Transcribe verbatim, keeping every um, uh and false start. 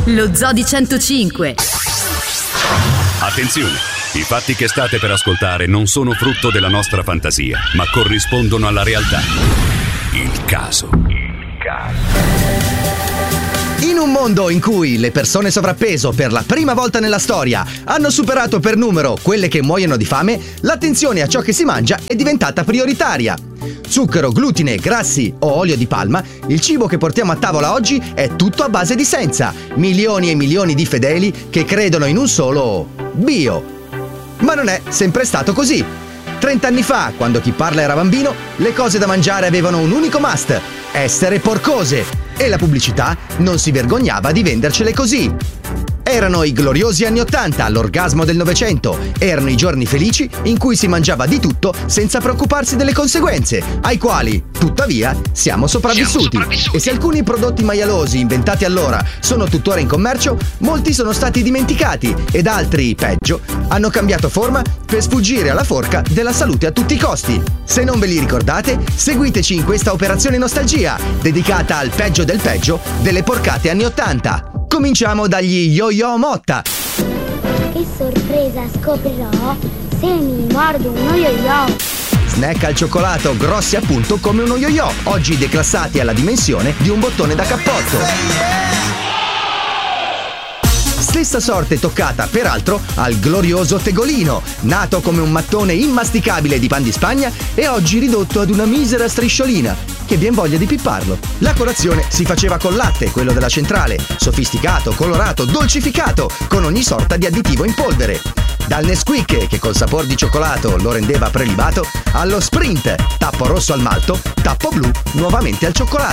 Lo Zoo di centocinque. Attenzione! I fatti che state per ascoltare non sono frutto della nostra fantasia, ma corrispondono alla realtà. Il caso. Il caso. In un mondo in cui le persone sovrappeso per la prima volta nella storia hanno superato per numero quelle che muoiono di fame, l'attenzione a ciò che si mangia è diventata prioritaria. Zucchero, glutine, grassi o olio di palma, il cibo che portiamo a tavola oggi è tutto a base di senza. Milioni e milioni di fedeli che credono in un solo bio. Ma non è sempre stato così. Trent'anni fa, quando chi parla era bambino, le cose da mangiare avevano un unico must: essere porcose. E la pubblicità non si vergognava di vendercele così. Erano i gloriosi anni Ottanta, l'orgasmo del Novecento. Erano i giorni felici in cui si mangiava di tutto senza preoccuparsi delle conseguenze, ai quali, tuttavia, siamo sopravvissuti. Siamo sopravvissuti. E se alcuni prodotti maialosi inventati allora sono tuttora in commercio, molti sono stati dimenticati ed altri, peggio, hanno cambiato forma per sfuggire alla forca della salute a tutti i costi. Se non ve li ricordate, seguiteci in questa operazione nostalgia, dedicata al peggio del peggio delle porcate anni Ottanta. Cominciamo dagli yo-yo Motta. Che sorpresa scoprirò se mi mordo uno yo-yo. Snack al cioccolato grossi appunto come uno yo-yo, oggi declassati alla dimensione di un bottone da cappotto. Stessa sorte toccata, peraltro, al glorioso tegolino, nato come un mattone immasticabile di pan di Spagna e oggi ridotto ad una misera strisciolina, che vien voglia di pipparlo. La colazione si faceva col latte, quello della centrale, sofisticato, colorato, dolcificato, con ogni sorta di additivo in polvere. Dal Nesquik, che col sapore di cioccolato lo rendeva prelibato, allo Sprint, tappo rosso al malto, tappo blu nuovamente al cioccolato.